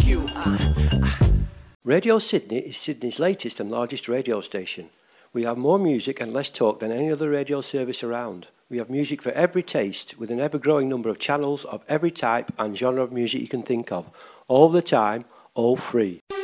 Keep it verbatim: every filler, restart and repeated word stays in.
you. Uh, uh. Radio Sydney is Sydney's latest and largest radio station. We have more music and less talk than any other radio service around. We have music for every taste, with an ever-growing number of channels of every type and genre of music you can think of, all the time, all free.